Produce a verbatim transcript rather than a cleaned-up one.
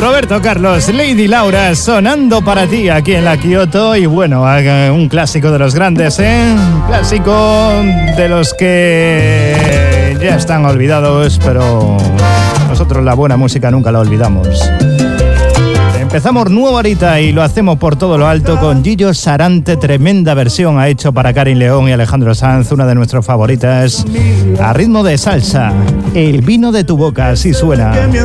Roberto Carlos, Lady Laura, sonando para ti aquí en la Kioto. Y bueno, un clásico de los grandes, ¿eh? Un clásico de los que ya están olvidados, pero nosotros la buena música nunca la olvidamos. Empezamos nuevo ahorita y lo hacemos por todo lo alto con Gillo Sarante. Tremenda versión ha hecho para Karin León y Alejandro Sanz, una de nuestras favoritas, a ritmo de salsa. El vino de tu boca, así suena.